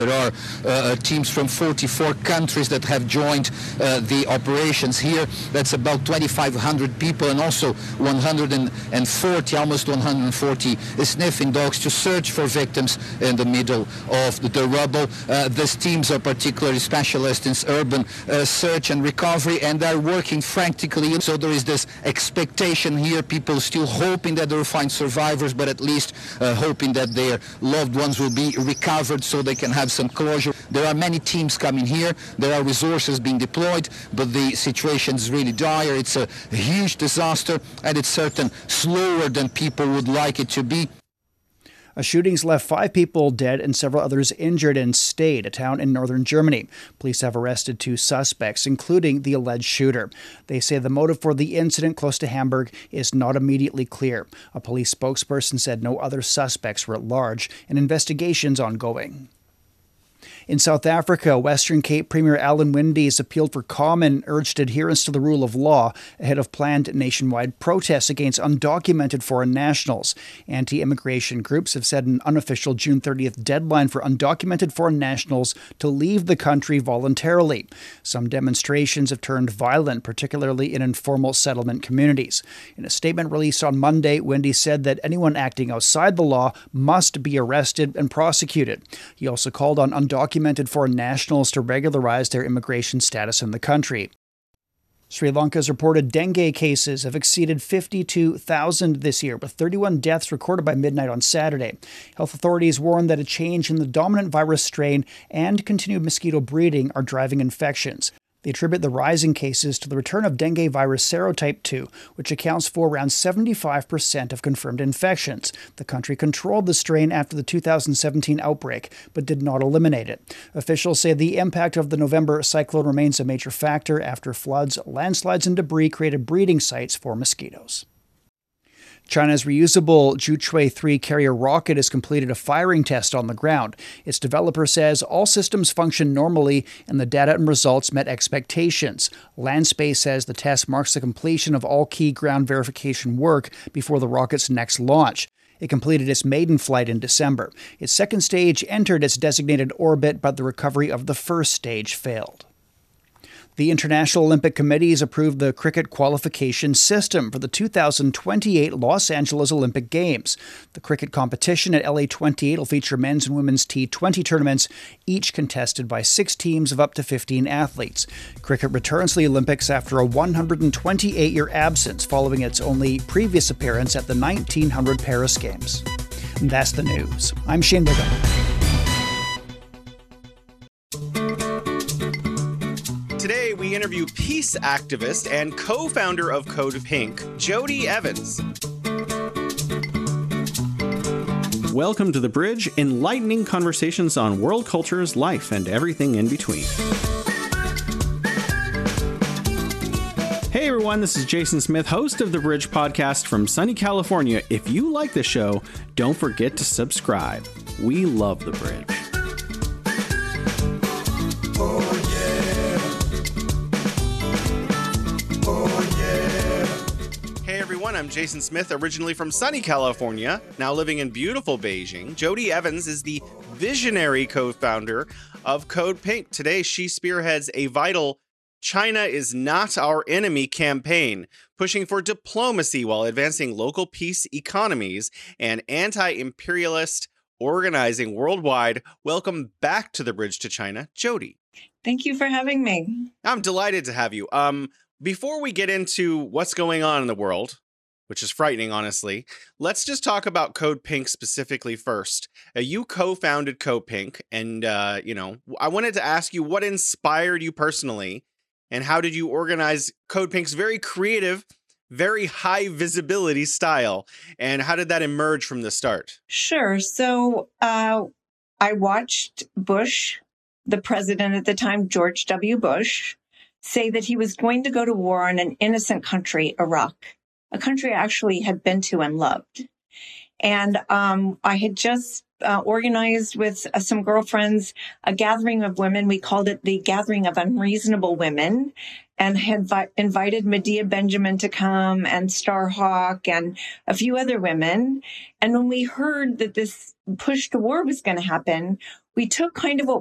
There are teams from 44 countries that have joined the operations here. That's about 2,500 people, and also 140, almost 140 sniffing dogs to search for victims in the middle of the rubble. These teams are particularly specialists in urban search and recovery, and they're working frantically. So there is this expectation here, people still hoping that they'll find survivors, but at least hoping that their loved ones will be recovered so they can have some closure. There are many teams coming here. There are resources being deployed, but the situation is really dire. It's a huge disaster, and it's certain slower than people would like it to be. A shooting's left 5 people dead and several others injured in Stade, a town in northern Germany. Police have arrested 2 suspects, including the alleged shooter. They say the motive for the incident close to Hamburg is not immediately clear. A police spokesperson said no other suspects were at large, and investigations ongoing. In South Africa, Western Cape Premier Alan Winde appealed for calm and urged adherence to the rule of law ahead of planned nationwide protests against undocumented foreign nationals. Anti-immigration groups have set an unofficial June 30th deadline for undocumented foreign nationals to leave the country voluntarily. Some demonstrations have turned violent, particularly in informal settlement communities. In a statement released on Monday, Winde said that anyone acting outside the law must be arrested and prosecuted. He also called on undocumented foreign nationals to regularize their immigration status in the country. Sri Lanka's reported dengue cases have exceeded 52,000 this year, with 31 deaths recorded by midnight on Saturday. Health authorities warn that a change in the dominant virus strain and continued mosquito breeding are driving infections. They attribute the rising cases to the return of dengue virus serotype 2, which accounts for around 75% of confirmed infections. The country controlled the strain after the 2017 outbreak, but did not eliminate it. Officials say the impact of the November cyclone remains a major factor after floods, landslides, and debris created breeding sites for mosquitoes. China's reusable Zhuque-3 carrier rocket has completed a firing test on the ground. Its developer says all systems function normally and the data and results met expectations. Landspace says the test marks the completion of all key ground verification work before the rocket's next launch. It completed its maiden flight in December. Its second stage entered its designated orbit, but the recovery of the first stage failed. The International Olympic Committee has approved the cricket qualification system for the 2028 Los Angeles Olympic Games. The cricket competition at LA28 will feature men's and women's T20 tournaments, each contested by 6 teams of up to 15 athletes. Cricket returns to the Olympics after a 128-year absence following its only previous appearance at the 1900 Paris Games. And that's the news. I'm Shane Bigham. Today, we interview peace activist and co-founder of Code Pink, Jody Evans. Welcome to The Bridge, enlightening conversations on world cultures, life, and everything in between. Hey everyone, this is Jason Smith, host of The Bridge podcast from sunny California. If you like the show, don't forget to subscribe. We love The Bridge. I'm Jason Smith, originally from sunny California, now living in beautiful Beijing. Jody Evans is the visionary co-founder of Code Pink. Today, she spearheads a vital China is not our enemy campaign, pushing for diplomacy while advancing local peace economies and anti-imperialist organizing worldwide. Welcome back to The Bridge to China, Jody. Thank you for having me. I'm delighted to have you. Before we get into what's going on in the world, which is frightening, honestly, let's just talk about Code Pink specifically first. You co-founded Code Pink, and, I wanted to ask you what inspired you personally, and how did you organize Code Pink's very creative, very high visibility style, and how did that emerge from the start? Sure. So I watched Bush, the president at the time, George W. Bush, say that he was going to go to war on an innocent country, Iraq. A country I actually had been to and loved. And I had just organized with some girlfriends a gathering of women. We called it the Gathering of Unreasonable Women, and had invited Medea Benjamin to come and Starhawk and a few other women. And when we heard that this push to war was going to happen, we took kind of what